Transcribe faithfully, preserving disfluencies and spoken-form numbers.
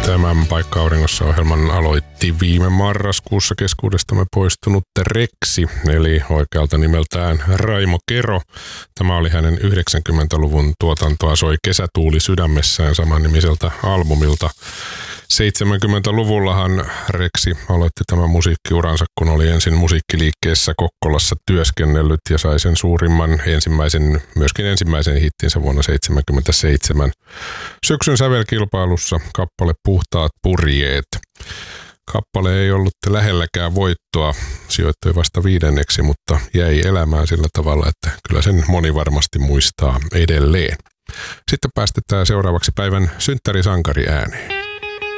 Tämän Paikka auringossa -ohjelman aloitti viime marraskuussa keskuudestamme poistunut Reksi, eli oikealta nimeltään Raimo Kero. Tämä oli hänen yhdeksänkymmentäluvun tuotantoa Soi kesätuuli sydämessään samannimiseltä albumilta. seitsemänkymmentäluvullahan Reksi aloitti tämän musiikkiuransa, kun oli ensin musiikkiliikkeessä Kokkolassa työskennellyt ja sai sen suurimman ensimmäisen, myöskin ensimmäisen hittinsä vuonna seitsemänkymmentäseitsemän. Syksyn sävelkilpailussa kappale Puhtaat purjeet. Kappale ei ollut lähelläkään voittoa, sijoittui vasta viidenneksi, mutta jäi elämään sillä tavalla, että kyllä sen moni varmasti muistaa edelleen. Sitten päästetään seuraavaksi päivän synttärisankari ääneen.